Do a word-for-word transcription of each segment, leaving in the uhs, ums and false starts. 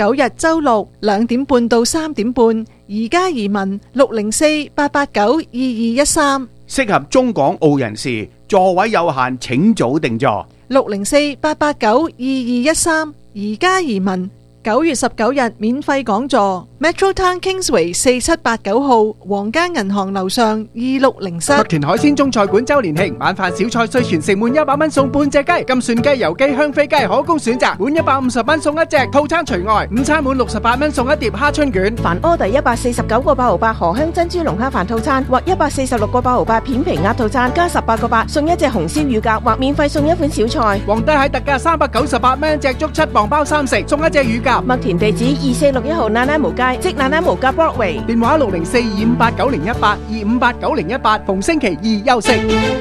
九日周六兩點半到三點半，而家移民六零四八八九二二一三， 適合中港澳人士，座位有限，請早訂座。 六零四八八九二二一三，而家移民九月十九日免費講座 ，Metro Town Kingsway 四七八九號皇家銀行樓上二六零室。 麥田海鮮中菜館周年慶，晚飯小菜稅全食滿一百蚊送半隻雞，金蒜雞、油雞、香飛雞可供選擇，滿一百五十蚊送一隻，套餐除外。午餐滿六十八蚊送一碟蝦春卷。 凡 order 一百四十九個八毫八荷香珍珠龍蝦飯套餐，或一百四十六個八毫八片皮鴨套餐，加十八個八送一隻紅燒乳鴿，或免費送一款小菜。 皇帝蟹特價三百九十八蚊一隻，足七磅包三食，送一隻乳鴿。 麥田地址二四六一號那拉無街，即那拉無街 Broadway。 電話六零四二五八九零一八二五八九零一八，逢星期二休息。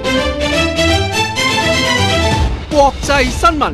國際新聞。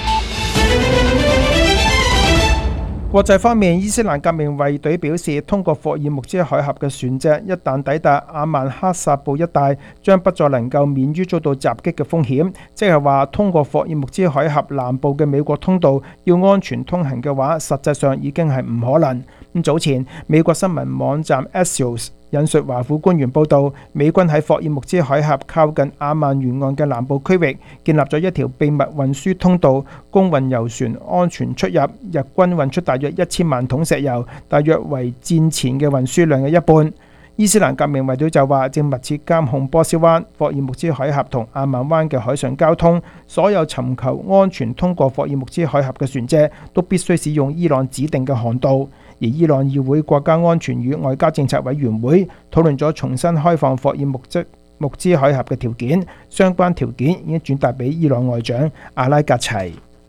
國際方面，伊斯蘭革命衛隊表示，通過霍爾木茲海峽嘅船隻一旦抵達阿曼哈薩布一帶，將不再能夠免於遭到襲擊嘅風險。即係話，通過霍爾木茲海峽南部嘅美國通道要安全通行嘅話，實際上已經係唔可能。咁早前，美國新聞網站 Axios 引述華府官員報道，美軍喺霍爾木茲海峽靠近阿曼沿岸嘅南部區域建立咗一條秘密運輸通道，供運油船安全出入。日軍運出大約一千萬桶石油，大約為戰前嘅運輸量嘅一半。伊斯蘭革命衛隊就話，正密切監控波斯灣、霍爾木茲海峽同阿曼灣嘅海上交通，所有尋求安全通過霍爾木茲海峽嘅船隻都必須使用伊朗指定嘅航道。而伊朗議會國家安全與外交政策委員會討論咗重新開放霍爾木茲木茲海峽嘅條件，相關條件已經轉達俾伊朗外長阿拉格齊。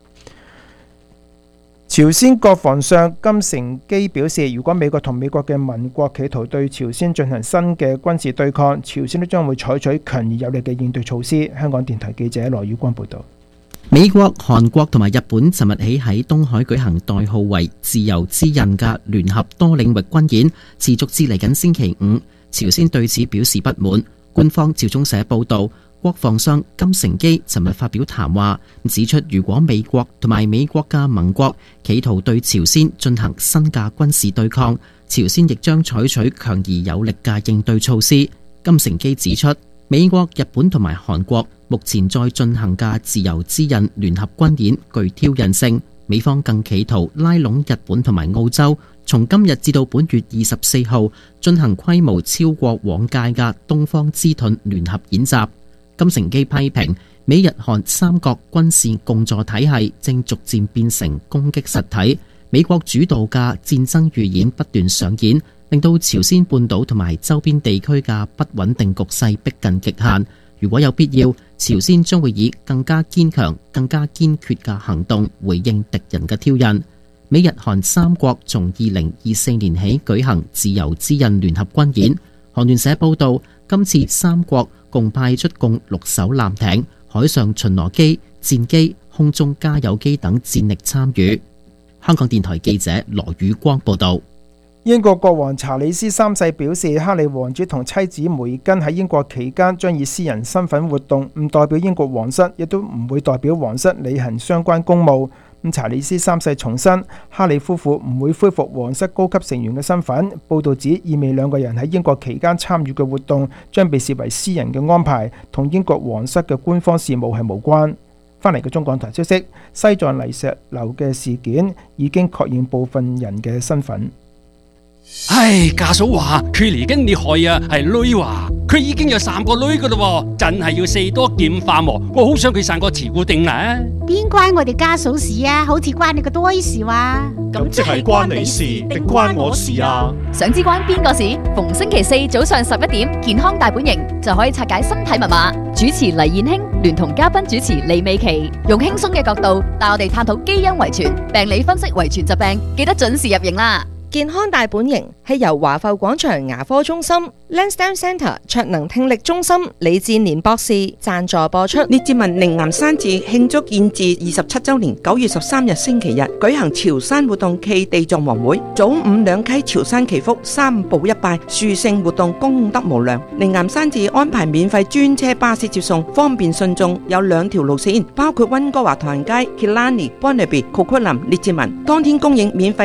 朝鮮國防相金成基表示，如果美國同美國嘅盟國企圖對朝鮮進行新嘅軍事對抗，朝鮮都將會採取強而有力嘅應對措施。香港電台記者羅宇光報道。 美國、韓國同埋日本尋日起喺東海舉行代號為自由之刃嘅聯合多領域軍演，持續至嚟緊星期五。朝鮮對此表示不滿。官方朝中社報道，國防相金成基尋日發表談話，指出如果美國同埋美國嘅盟國企圖對朝鮮進行新嘅軍事對抗，朝鮮亦將採取強而有力嘅應對措施。金成基指出，美國、日本同埋韓國目前在進行嘅自由之刃聯合軍演具挑釁性，美方更企圖拉攏日本同埋澳洲，從今日至到本月二十四號進行規模超過往屆嘅東方之盾聯合演習。金成基批評美日韓三國軍事共助體系正逐漸變成攻擊實體，美國主導嘅戰爭預演不斷上演，令到朝鮮半島同埋周邊地區嘅不穩定局勢逼近極限。如果有必要，朝鮮將會以更加堅強、更加堅決嘅行動回應敵人嘅挑釁。美日韓三國從二零二四年起舉行自由之刃聯合軍演。韓聯社報道，今次三國共派出共六艘艦艇、海上巡邏機、戰機、空中加油機等戰力參與。香港電台記者羅宇光報道。 英國國王查理斯三世表示，哈利王子同妻子梅根喺英國期間將以私人身份活動，唔代表英國皇室，亦都唔會代表皇室履行相關公務。咁查理斯三世重申，哈利夫婦唔會恢復皇室高級成員嘅身份。報道指，意味兩個人喺英國期間參與嘅活動將被視為私人嘅安排，同英國皇室嘅官方事務係無關。翻嚟嘅中港台消息，西藏泥石流嘅事件已經確認部分人嘅身份。 唉，家嫂話佢嚟緊你害啊，係女話佢已經有三個女噶啦，真係要四多劍化喎。我好想佢生個慈固定啊！ 邊關我哋家嫂事啊？好似關你個多事話。 咁即係關你事定關我事啊？ 想知關邊個事？逢星期四早上十一點，健康大本營就可以拆解身體密碼。主持黎燕卿聯同嘉賓主持李美琪，用輕鬆嘅角度帶我哋探討基因遺傳、病理分析遺傳疾病，記得準時入營啦！ 健康大本營係由華埠廣場牙科中心、Lansdowne Centre 卓能聽力中心李志年博士贊助播出。 列治文靈岩山寺慶祝建寺二十七周年，九月十三日星期日舉行潮汕活動暨地藏王會，早午兩溪潮汕祈福，三步一拜，殊勝活動功德無量。靈岩山寺安排免費專車巴士接送，方便信眾，有兩條路線，包括溫哥華唐人街、Killarney、Burnaby、Coquitlam、列治文，當天供應免費